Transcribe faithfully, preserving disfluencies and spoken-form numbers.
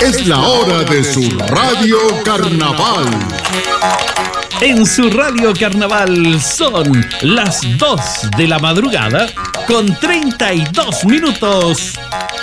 Es la hora de su Radio Carnaval. En su Radio Carnaval son las dos de la madrugada con treinta y dos minutos.